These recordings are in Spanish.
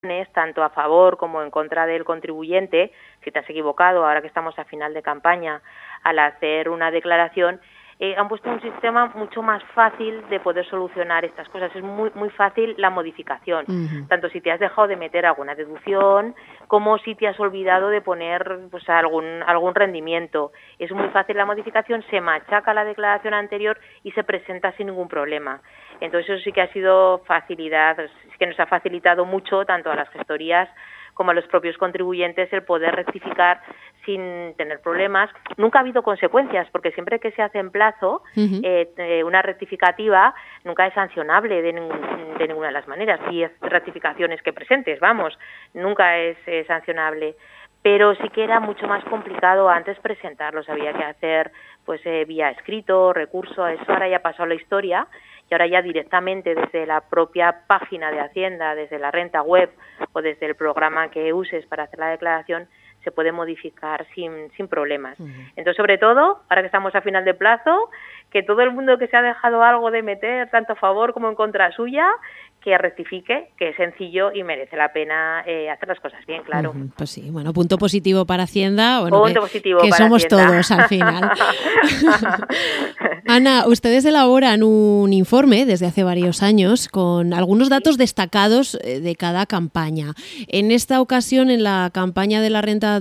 tanto a favor como en contra del contribuyente, si te has equivocado, ahora que estamos a final de campaña, al hacer una declaración, han puesto un sistema mucho más fácil de poder solucionar estas cosas. Es muy fácil la modificación, tanto si te has dejado de meter alguna deducción como si te has olvidado de poner pues algún rendimiento. Es muy fácil la modificación, se machaca la declaración anterior y se presenta sin ningún problema. Entonces eso sí que ha sido facilidad, sí que nos ha facilitado mucho tanto a las gestorías como a los propios contribuyentes el poder rectificar sin tener problemas. Nunca ha habido consecuencias, porque siempre que se hace en plazo, una rectificativa nunca es sancionable de ninguna de las maneras. 10 rectificaciones que presentes, vamos, nunca es sancionable. Pero sí que era mucho más complicado antes presentarlos, había que hacer pues vía escrito, recurso, eso ahora ya pasó a la historia. Y ahora ya directamente desde la propia página de Hacienda, desde la renta web o desde el programa que uses para hacer la declaración, se puede modificar sin problemas. Entonces, sobre todo, ahora que estamos a final de plazo, que todo el mundo que se ha dejado algo de meter, tanto a favor como en contra suya, que rectifique, que es sencillo y merece la pena hacer las cosas bien, claro. Pues sí, bueno, punto positivo para Hacienda, bueno, punto positivo que para somos Hacienda. todos al final. Ana, ustedes elaboran un informe desde hace varios años con algunos datos destacados de cada campaña. En esta ocasión, en la campaña de la renta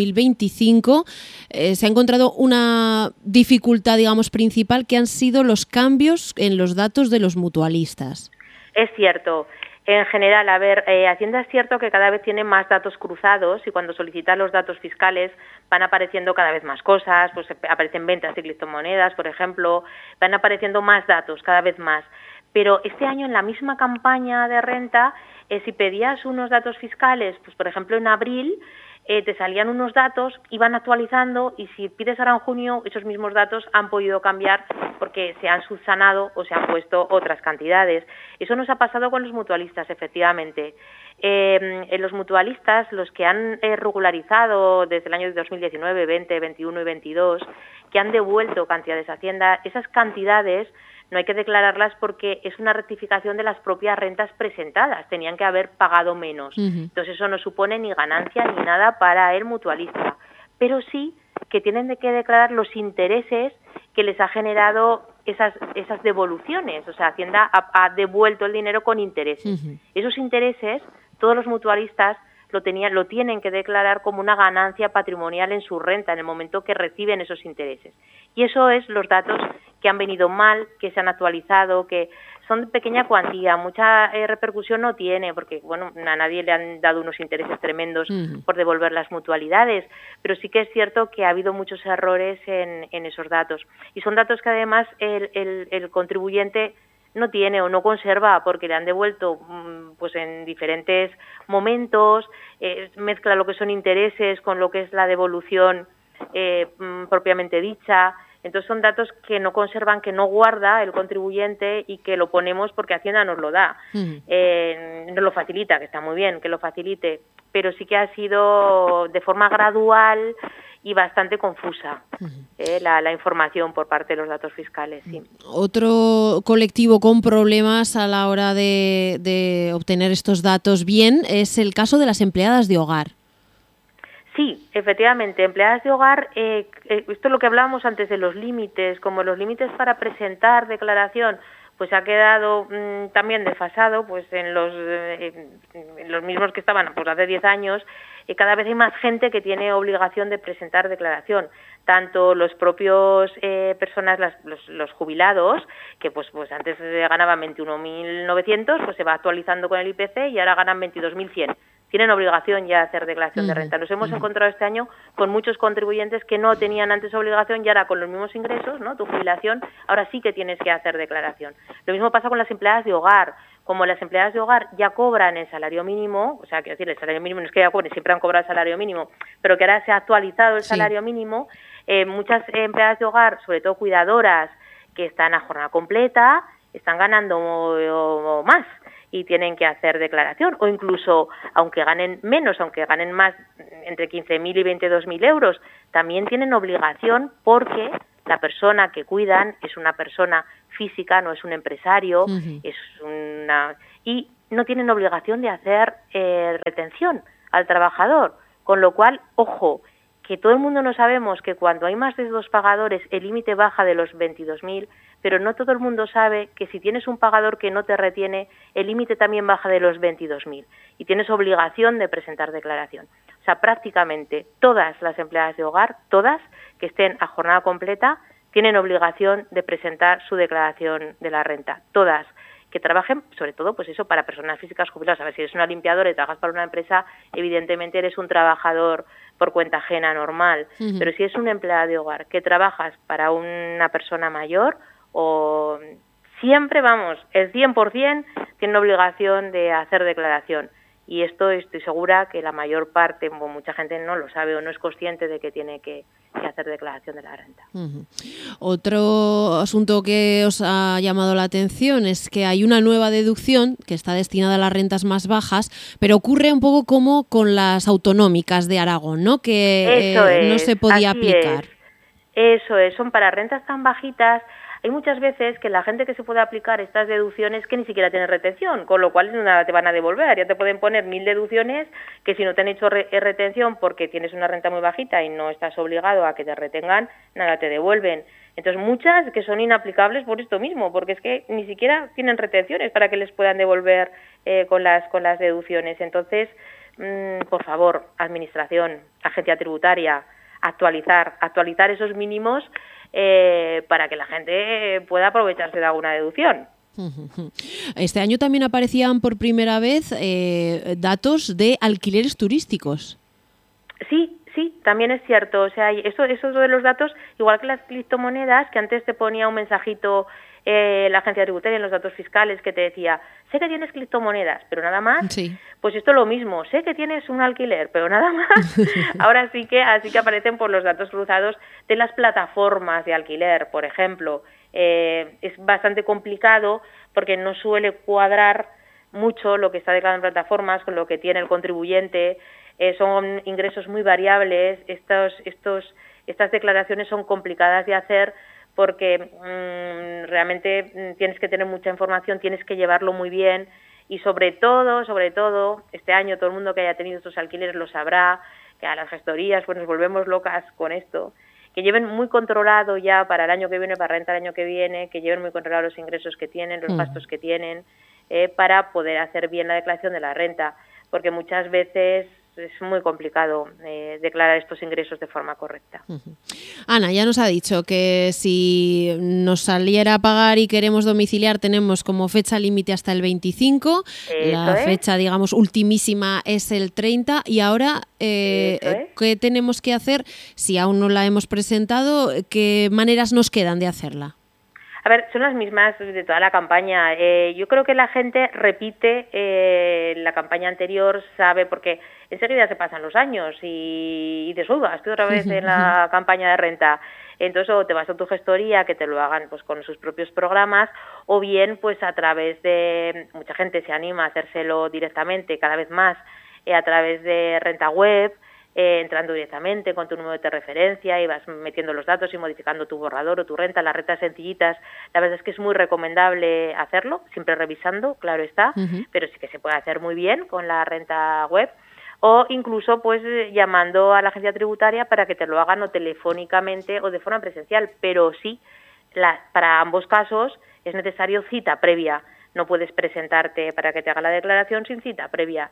2025, se ha encontrado una dificultad, digamos, principal, que han sido los cambios en los datos de los mutualistas. Es cierto. En general, Hacienda es cierto que cada vez tiene más datos cruzados y cuando solicitan los datos fiscales van apareciendo cada vez más cosas, pues aparecen ventas de criptomonedas, por ejemplo, van apareciendo más datos, cada vez más. Pero este año en la misma campaña de renta, si pedías unos datos fiscales, pues por ejemplo en abril, te salían unos datos, iban actualizando y si pides ahora en junio, esos mismos datos han podido cambiar porque se han subsanado o se han puesto otras cantidades. Eso nos ha pasado con los mutualistas, efectivamente. Los mutualistas, los que han regularizado desde el año 2019, 20, 21 y 22, que han devuelto cantidades a Hacienda, esas cantidades no hay que declararlas porque es una rectificación de las propias rentas presentadas, tenían que haber pagado menos. Entonces eso no supone ni ganancia ni nada para el mutualista, pero sí que tienen que declarar los intereses que les ha generado esas devoluciones, o sea, Hacienda ha devuelto el dinero con intereses. Esos intereses, todos los mutualistas lo tienen que declarar como una ganancia patrimonial en su renta en el momento que reciben esos intereses. Y eso es los datos que han venido mal, que se han actualizado, que son de pequeña cuantía, mucha repercusión no tiene, porque bueno, a nadie le han dado unos intereses tremendos por devolver las mutualidades, pero sí que es cierto que ha habido muchos errores en esos datos. Y son datos que además el contribuyente no tiene o no conserva porque le han devuelto pues en diferentes momentos, mezcla lo que son intereses con lo que es la devolución propiamente dicha. Entonces son datos que no conservan, que no guarda el contribuyente y que lo ponemos porque Hacienda nos lo da. Nos lo facilita, que está muy bien que lo facilite, pero sí que ha sido de forma gradual y bastante confusa la información por parte de los datos fiscales. Sí. Otro colectivo con problemas a la hora de obtener estos datos bien es el caso de las empleadas de hogar. Sí, efectivamente, empleadas de hogar, esto es lo que hablábamos antes de los límites, como los límites para presentar declaración, pues ha quedado también desfasado, pues en los mismos que estaban pues hace 10 años, cada vez hay más gente que tiene obligación de presentar declaración, tanto los propios personas, los jubilados, que pues antes ganaban 21.900, pues se va actualizando con el IPC y ahora ganan 22.100. Tienen obligación ya de hacer declaración de renta. Nos hemos encontrado este año con muchos contribuyentes que no tenían antes obligación y ahora con los mismos ingresos, ¿no? Tu jubilación, ahora sí que tienes que hacer declaración. Lo mismo pasa con las empleadas de hogar. Como las empleadas de hogar ya cobran el salario mínimo, o sea, quiero decir, el salario mínimo no es que ya cobren, siempre han cobrado el salario mínimo, pero que ahora se ha actualizado el salario mínimo, muchas empleadas de hogar, sobre todo cuidadoras, que están a jornada completa, están ganando más y tienen que hacer declaración, o incluso, aunque ganen menos, aunque ganen más, entre 15.000 y 22.000 euros, también tienen obligación porque la persona que cuidan es una persona física, no es un empresario, es una... Y no tienen obligación de hacer retención al trabajador, con lo cual, ojo, que todo el mundo no sabemos que cuando hay más de 2 pagadores el límite baja de los 22.000, pero no todo el mundo sabe que si tienes un pagador que no te retiene, el límite también baja de los 22.000 y tienes obligación de presentar declaración. O sea, prácticamente todas las empleadas de hogar, todas que estén a jornada completa, tienen obligación de presentar su declaración de la renta. Todas que trabajen, sobre todo, pues eso, para personas físicas jubiladas. A ver, si eres una limpiadora y trabajas para una empresa, evidentemente eres un trabajador por cuenta ajena normal. Uh-huh. Pero si es una empleada de hogar que trabajas para una persona mayor, o siempre, vamos, el 100% tiene obligación de hacer declaración. Y esto estoy segura que la mayor parte, mucha gente no lo sabe o no es consciente de que tiene que hacer declaración de la renta. Uh-huh. Otro asunto que os ha llamado la atención es que hay una nueva deducción que está destinada a las rentas más bajas, pero ocurre un poco como con las autonómicas de Aragón, ¿no? Que no se podía aplicar. Eso es, son para rentas tan bajitas. Hay muchas veces que la gente que se puede aplicar estas deducciones que ni siquiera tiene retención, con lo cual nada te van a devolver. Ya te pueden poner 1000 deducciones que si no te han hecho retención porque tienes una renta muy bajita y no estás obligado a que te retengan, nada te devuelven. Entonces muchas que son inaplicables por esto mismo, porque es que ni siquiera tienen retenciones para que les puedan devolver con las deducciones. Entonces, por favor, administración, agencia tributaria, actualizar esos mínimos para que la gente pueda aprovecharse de alguna deducción. Este año también aparecían por primera vez datos de alquileres turísticos. Sí, también es cierto. O sea, eso de los datos, igual que las criptomonedas, que antes te ponía un mensajito la agencia tributaria en los datos fiscales que te decía, sé que tienes criptomonedas, pero nada más. Sí. Pues esto es lo mismo, sé que tienes un alquiler, pero nada más. Ahora sí que aparecen por los datos cruzados de las plataformas de alquiler, por ejemplo. Es bastante complicado porque no suele cuadrar mucho lo que está declarando en plataformas con lo que tiene el contribuyente. Son ingresos muy variables. Estas declaraciones son complicadas de hacer porque realmente tienes que tener mucha información, tienes que llevarlo muy bien y sobre todo, este año todo el mundo que haya tenido estos alquileres lo sabrá, que a las gestorías pues nos volvemos locas con esto, que lleven muy controlado ya para el año que viene, para renta el año que viene, que lleven muy controlado los ingresos que tienen, los gastos que tienen, para poder hacer bien la declaración de la renta, porque muchas veces es muy complicado declarar estos ingresos de forma correcta. Ana, ya nos ha dicho que si nos saliera a pagar y queremos domiciliar tenemos como fecha límite hasta el 25, la fecha, digamos, ultimísima es el 30 y ahora, ¿qué tenemos que hacer si aún no la hemos presentado? ¿Qué maneras nos quedan de hacerla? A ver, son las mismas de toda la campaña. Yo creo que la gente repite la campaña anterior, sabe, porque enseguida se pasan los años y desnudas tú otra vez en la campaña de renta. Entonces, o te vas a tu gestoría, que te lo hagan pues con sus propios programas, o bien pues a través de, mucha gente se anima a hacérselo directamente, cada vez más, a través de Renta Web, entrando directamente con tu número de referencia y vas metiendo los datos y modificando tu borrador o tu renta, las rentas sencillitas. La verdad es que es muy recomendable hacerlo, siempre revisando, claro está, pero sí que se puede hacer muy bien con la Renta Web, o incluso pues llamando a la agencia tributaria para que te lo hagan o telefónicamente o de forma presencial, pero sí, para ambos casos es necesario cita previa. No puedes presentarte para que te haga la declaración sin cita previa.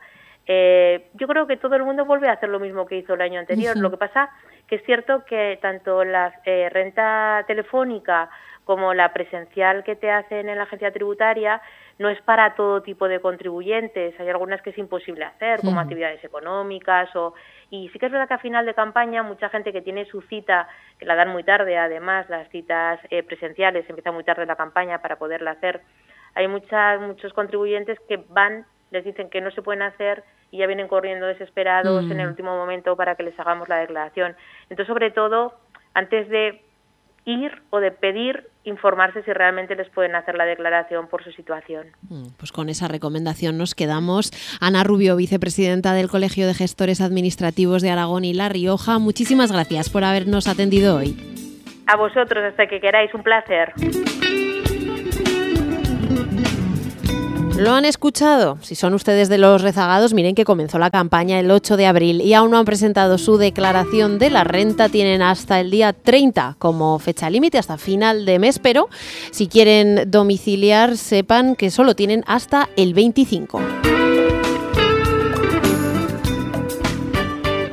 Yo creo que todo el mundo vuelve a hacer lo mismo que hizo el año anterior. Lo que pasa que es cierto que tanto la renta telefónica como la presencial que te hacen en la agencia tributaria no es para todo tipo de contribuyentes. Hay algunas que es imposible hacer, como actividades económicas y sí que es verdad que a final de campaña mucha gente que tiene su cita, que la dan muy tarde, además las citas presenciales empiezan muy tarde la campaña para poderla hacer. Hay muchos contribuyentes que les dicen que no se pueden hacer y ya vienen corriendo desesperados en el último momento para que les hagamos la declaración. Entonces, sobre todo, antes de ir o de pedir, informarse si realmente les pueden hacer la declaración por su situación. Pues con esa recomendación nos quedamos. Ana Rubio, vicepresidenta del Colegio de Gestores Administrativos de Aragón y La Rioja, muchísimas gracias por habernos atendido hoy. A vosotros, hasta que queráis, un placer. ¿Lo han escuchado? Si son ustedes de los rezagados, miren que comenzó la campaña el 8 de abril y aún no han presentado su declaración de la renta. Tienen hasta el día 30 como fecha límite, hasta final de mes, pero si quieren domiciliar, sepan que solo tienen hasta el 25.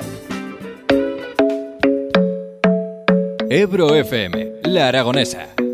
Ebro FM, La Aragonesa.